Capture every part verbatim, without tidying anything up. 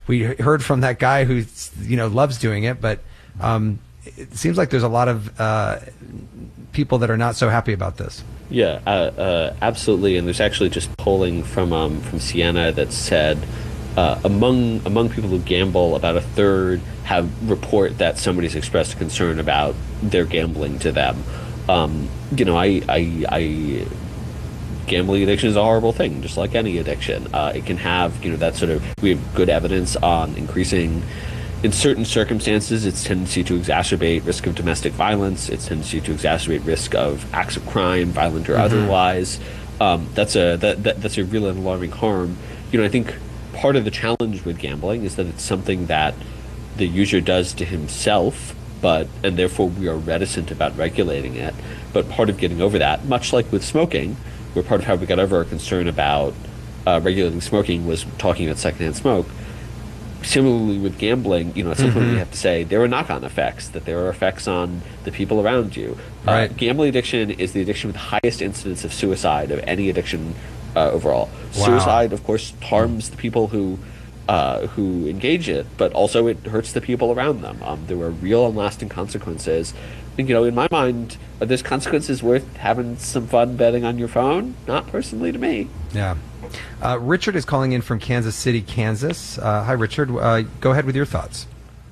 We heard from that guy who, you know, loves doing it, but um, it seems like there's a lot of uh, people that are not so happy about this. Yeah, uh, uh, absolutely. And there's actually just polling from um, from Siena that said uh, among among people who gamble, about a third have report that somebody's expressed concern about their gambling to them. Um, you know, I, I, I gambling addiction is a horrible thing, just like any addiction. Uh, it can have, you know, that sort of, we have good evidence on increasing, in certain circumstances, its tendency to exacerbate risk of domestic violence, its tendency to exacerbate risk of acts of crime, violent or mm-hmm. otherwise. Um, that's a that, that that's a real and alarming harm. You know, I think part of the challenge with gambling is that it's something that the user does to himself, but and therefore we are reticent about regulating it. But part of getting over that, much like with smoking, where part of how we got over our concern about uh, regulating smoking was talking about secondhand smoke. Similarly with gambling, you know, at some mm-hmm. point we have to say there are knock-on effects, that there are effects on the people around you. Right. Uh, gambling addiction is the addiction with the highest incidence of suicide of any addiction uh, overall. Wow. Suicide, of course, harms the people who uh, who engage it, but also it hurts the people around them. Um, there were real and lasting consequences. And, you know, in my mind, are those consequences worth having some fun betting on your phone? Not personally to me. Yeah. Uh, Richard is calling in from Kansas City, Kansas. Uh, hi, Richard. Uh, go ahead with your thoughts.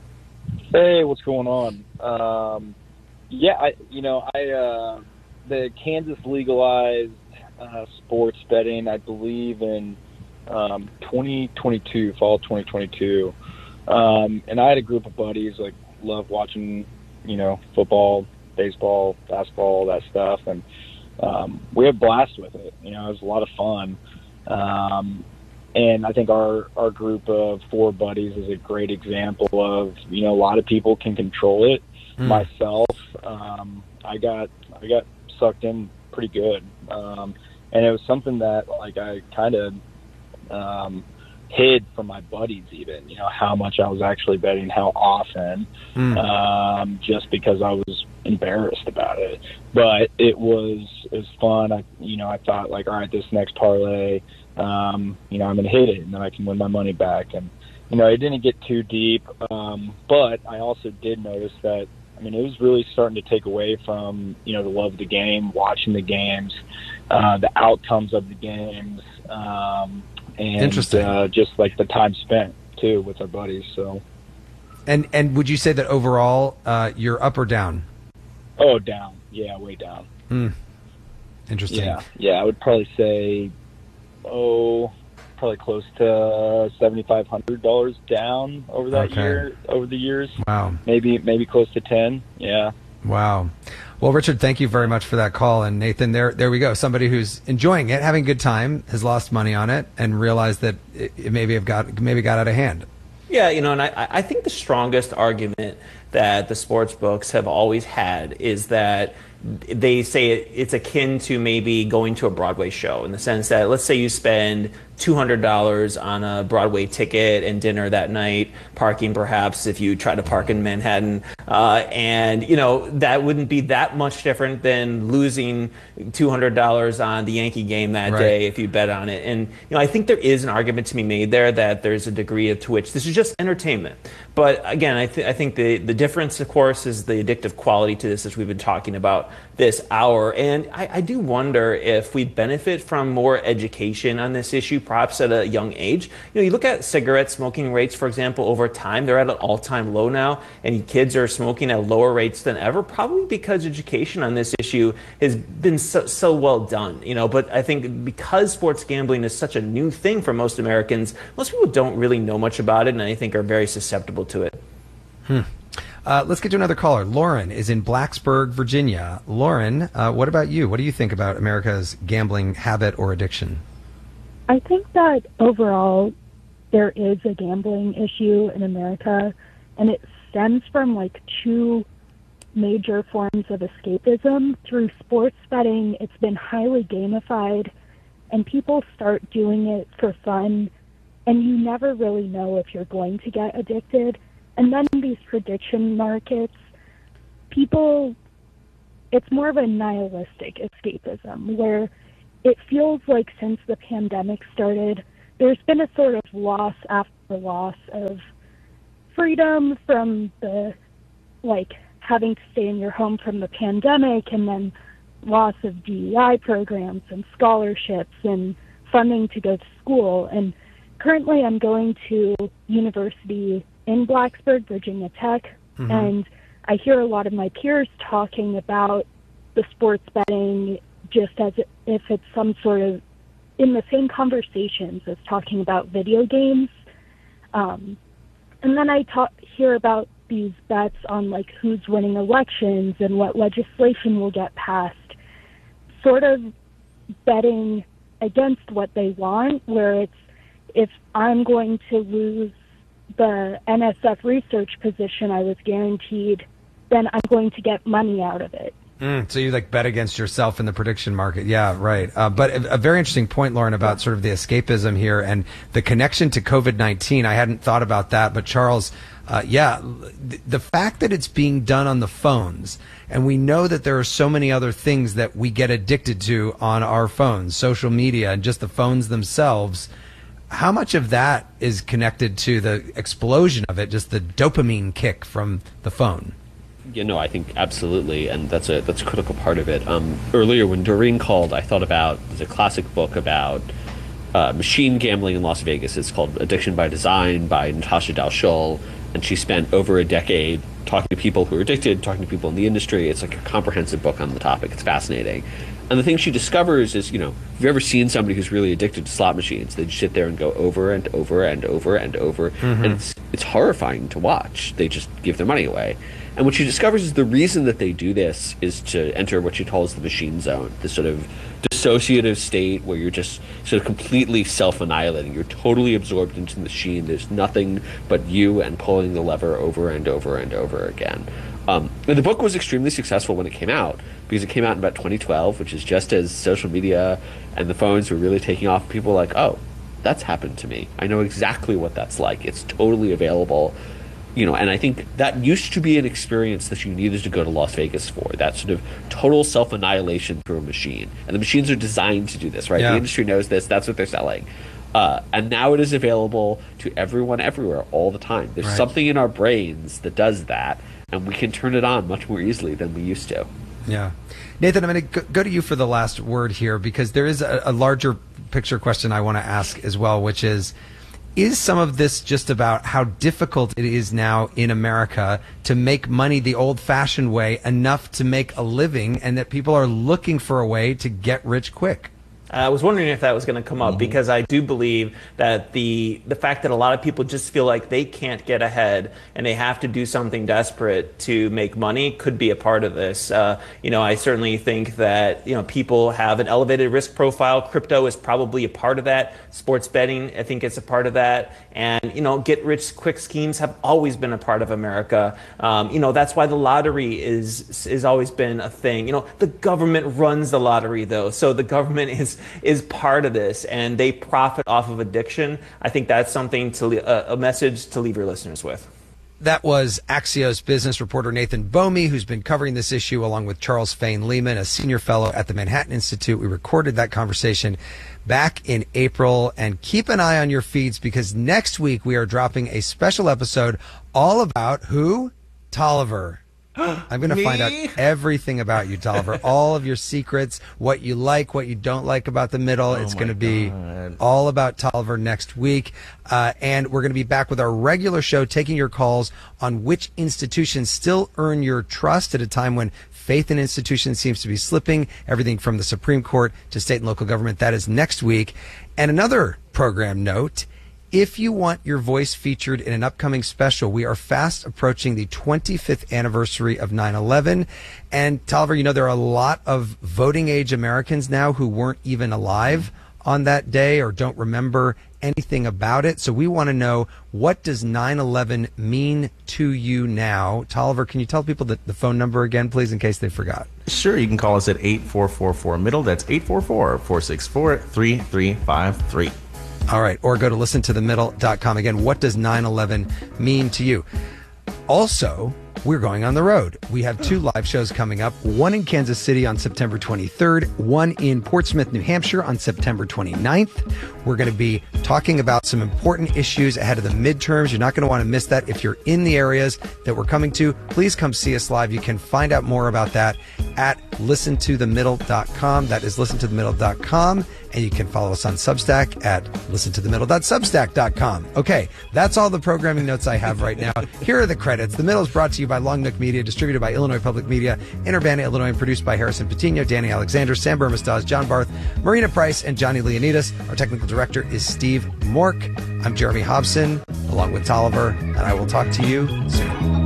Hey, what's going on? Um, yeah, I, you know, I uh, the Kansas legalized uh, sports betting, I believe, in um, twenty twenty-two, fall twenty twenty-two. Um, and I had a group of buddies, like, love watching, you know, football, baseball, basketball, all that stuff. And um, we had a blast with it. You know, it was a lot of fun. Um, and I think our, our group of four buddies is a great example of, you know, a lot of people can control it. Mm. Myself, um, I got, I got sucked in pretty good. Um, and it was something that, like, I kind of, um, hid from my buddies even, you know, how much I was actually betting, how often, mm. um, just because I was embarrassed about it. But it was, it was fun. I, you know, I thought, like, all right, this next parlay, um, you know, I'm going to hit it and then I can win my money back. And, you know, it didn't get too deep. Um, but I also did notice that, I mean, it was really starting to take away from, you know, the love of the game, watching the games, uh, the outcomes of the games, um, and Interesting. Uh, just like the time spent too with our buddies. So, and and would you say that overall uh, you're up or down? Oh, down. Yeah, way down. Mm. Interesting. Yeah, yeah. I would probably say, oh, probably close to seventy five hundred dollars down over that okay. year, over the years. Wow. Maybe maybe close to ten. Yeah. Wow. Well, Richard, thank you very much for that call. And Nathan, there there we go. Somebody who's enjoying it, having a good time, has lost money on it, and realized that it, it maybe have got maybe got out of hand. Yeah, you know, and I, I think the strongest argument that the sports books have always had is that they say it, it's akin to maybe going to a Broadway show, in the sense that, let's say you spend two hundred dollars on a Broadway ticket and dinner that night, parking perhaps if you try to park in Manhattan, uh, and, you know, that wouldn't be that much different than losing two hundred dollars on the Yankee game that right. day if you bet on it. And, you know, I think there is an argument to be made there that there's a degree to which this is just entertainment. But again, I, th- I think the, the difference, of course, is the addictive quality to this, as we've been talking about this hour. And I, I do wonder if we benefit from more education on this issue, perhaps at a young age. You know, you look at cigarette smoking rates, for example, over time, they're at an all-time low now, and kids are smoking at lower rates than ever, probably because education on this issue has been so, so well done. You know, but I think because sports gambling is such a new thing for most Americans, most people don't really know much about it, and I think are very susceptible to it. Hmm. Uh, let's get to another caller. Lauren is in Blacksburg, Virginia. Lauren, uh, what about you? What do you think about America's gambling habit or addiction? I think that overall there is a gambling issue in America, and it stems from like two major forms of escapism. Through sports betting, it's been highly gamified, and people start doing it for fun, and you never really know if you're going to get addicted. And then these prediction markets, people, it's more of a nihilistic escapism, where it feels like since the pandemic started, there's been a sort of loss af- the loss of freedom from the, like, having to stay in your home from the pandemic, and then loss of D E I programs and scholarships and funding to go to school. And currently I'm going to university in Blacksburg, Virginia Tech, mm-hmm. and I hear a lot of my peers talking about the sports betting just as if it's some sort of in the same conversations as talking about video games. Um, and then I talk, hear about these bets on like who's winning elections and what legislation will get passed, sort of betting against what they want, where it's if I'm going to lose the N S F research position I was guaranteed, then I'm going to get money out of it. Mm, so you like bet against yourself in the prediction market. Yeah, right. Uh, but a, a very interesting point, Lauren, about sort of the escapism here and the connection to COVID nineteen. I hadn't thought about that, but Charles, uh, yeah, th- the fact that it's being done on the phones, and we know that there are so many other things that we get addicted to on our phones, social media and just the phones themselves. How much of that is connected to the explosion of it, just the dopamine kick from the phone? Yeah, no, I think absolutely, and that's a that's a critical part of it. Um, earlier, when Doreen called, I thought about there's a classic book about uh, machine gambling in Las Vegas. It's called Addiction by Design by Natasha Dalshul, and she spent over a decade talking to people who are addicted, talking to people in the industry. It's like a comprehensive book on the topic. It's fascinating. And the thing she discovers is, you know, have you ever seen somebody who's really addicted to slot machines? They just sit there and go over and over and over and over, mm-hmm. and it's it's horrifying to watch. They just give their money away. And what she discovers is the reason that they do this is to enter what she calls the machine zone, this sort of dissociative state where you're just sort of completely self-annihilating. You're totally absorbed into the machine. There's nothing but you and pulling the lever over and over and over again. Um, and the book was extremely successful when it came out because it came out in about twenty twelve, which is just as social media and the phones were really taking off. People were like, oh, that's happened to me. I know exactly what that's like. It's totally available. You know, and I think that used to be an experience that you needed to go to Las Vegas for, that sort of total self-annihilation through a machine. And the machines are designed to do this, right? Yeah. The industry knows this. That's what they're selling. Uh, and now it is available to everyone everywhere all the time. There's right. something in our brains that does that, and we can turn it on much more easily than we used to. Yeah. Nathan, I'm going to go to you for the last word here because there is a, a larger picture question I want to ask as well, which is, is some of this just about how difficult it is now in America to make money the old-fashioned way enough to make a living, and that people are looking for a way to get rich quick? I was wondering if that was going to come up, mm-hmm. because I do believe that the the fact that a lot of people just feel like they can't get ahead and they have to do something desperate to make money could be a part of this. Uh, you know, I certainly think that, you know, people have an elevated risk profile. Crypto is probably a part of that. Sports betting, I think, is a part of that. And, you know, get rich quick schemes have always been a part of America. Um, you know, that's why the lottery is is always been a thing. You know, the government runs the lottery, though, so the government is is part of this, and they profit off of addiction. I think that's something to uh, a message to leave your listeners with. That was Axios business reporter Nathan Bomey, who's been covering this issue along with Charles Fain Lehman, a senior fellow at the Manhattan Institute. We recorded that conversation back in April, and keep an eye on your feeds because next week we are dropping a special episode all about who? Tolliver. I'm going to find out everything about you, Tolliver. All of your secrets, what you like, what you don't like about the middle. Oh, it's going to be God. all about Tolliver next week. Uh, and we're going to be back with our regular show, taking your calls on which institutions still earn your trust at a time when faith in institutions seems to be slipping, everything from the Supreme Court to state and local government. That is next week. And another program note, if you want your voice featured in an upcoming special, we are fast approaching the twenty-fifth anniversary of nine eleven. And Tolliver, you know, there are a lot of voting age Americans now who weren't even alive on that day or don't remember anything about it. So we want to know, what does nine eleven mean to you now? Tolliver, can you tell people the, the phone number again, please, in case they forgot? Sure. You can call us at eight four four four middle. That's eight four four, four six four, three three five three. All right. Or go to listen to the middle dot com. Again, what does nine eleven mean to you? Also, we're going on the road. We have two live shows coming up, one in Kansas City on September twenty-third, one in Portsmouth, New Hampshire on September twenty-ninth. We're going to be talking about some important issues ahead of the midterms. You're not going to want to miss that. If you're in the areas that we're coming to, please come see us live. You can find out more about that at listen to the middle dot com. That is listen to the middle dot com. And you can follow us on Substack at listen to the middle dot substack dot com. Okay, that's all the programming notes I have right now. Here are the credits. The Middle is brought to you by Long Nook Media, distributed by Illinois Public Media, in Urbana, Illinois, and produced by Harrison Patino, Danny Alexander, Sam Burmistaz, John Barth, Marina Price, and Johnny Leonidas. Our technical director is Steve Mork. I'm Jeremy Hobson, along with Tolliver, and I will talk to you soon.